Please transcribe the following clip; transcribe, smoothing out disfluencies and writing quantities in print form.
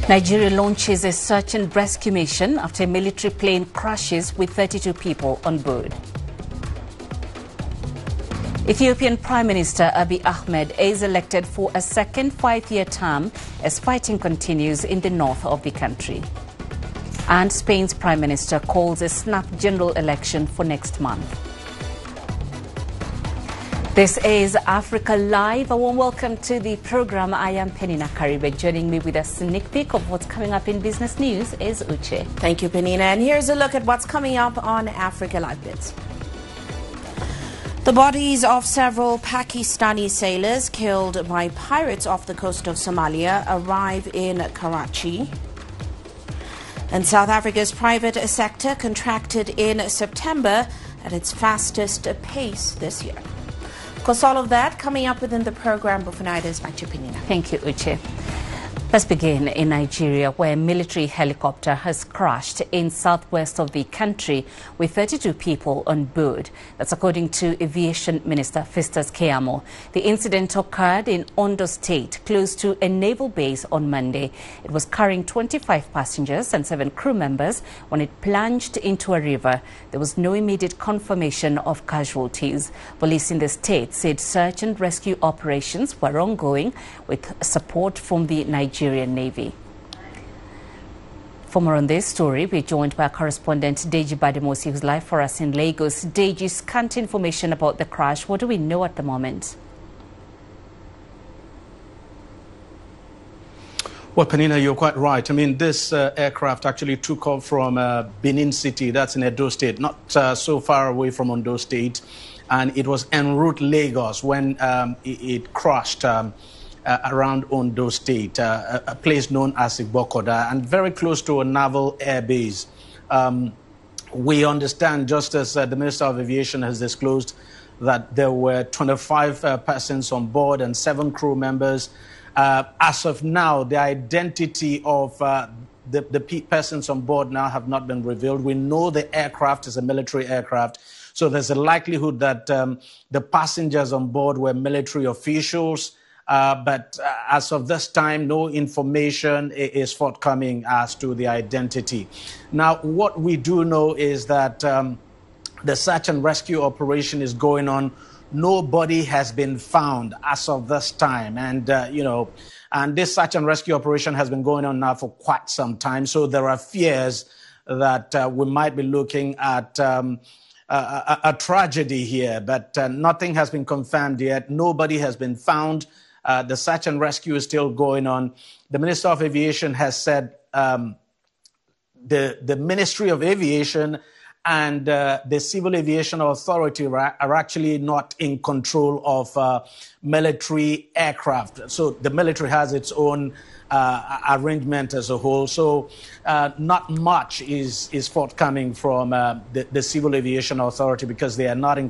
Nigeria launches a search and rescue mission after a military plane crashes with 32 people on board. Ethiopian Prime Minister Abiy Ahmed is elected for a second 5-year term as fighting continues in the north of the country. And Spain's Prime Minister calls a snap general election for next month. This is Africa Live. A warm welcome to the program. I am Penina Karibe. Joining me with a sneak peek of what's coming up in business news is Uche. Thank you, Penina. And here's a look at what's coming up on Africa Live Bits. The bodies of several Pakistani sailors killed by pirates off the coast of Somalia arrive in Karachi. And South Africa's private sector contracted in September at its fastest pace this year. Of course, all of that coming up within the program. But for now, it is back to Penina. Thank you, Uche. Let's begin in Nigeria, where a military helicopter has crashed in southwest of the country with 32 people on board. That's according to Aviation Minister Festus Keyamo. The incident occurred in Ondo State, close to a naval base on Monday. It was carrying 25 passengers and 7 crew members when it plunged into a river. There was no immediate confirmation of casualties. Police in the state said search and rescue operations were ongoing with support from the Nigerian Navy. For more on this story, we're joined by our correspondent Deji Bademosi, who's live for us in Lagos. Deji, scant information about the crash. What do we know at the moment? Well, Penina, you're quite right. I mean, this aircraft actually took off from Benin City, that's in Edo State, not so far away from Ondo State, and it was en route Lagos when it crashed around Ondo State, a place known as Igbokoda, and very close to a naval air base. We understand, just as the Minister of Aviation has disclosed, that there were 25 persons on board and 7 crew members. As of now, the identity of the persons on board now have not been revealed. We know the aircraft is a military aircraft, so there's a likelihood that the passengers on board were military officials. But as of this time, no information is forthcoming as to the identity. Now, what we do know is that the search and rescue operation is going on. Nobody has been found as of this time. And, and this search and rescue operation has been going on now for quite some time. So there are fears that we might be looking at a tragedy here, but nothing has been confirmed yet. Nobody has been found. The search and rescue is still going on. The Minister of Aviation has said the Ministry of Aviation and the Civil Aviation Authority are actually not in control of military aircraft. So the military has its own arrangement as a whole. So not much is forthcoming from the Civil Aviation Authority because they are not in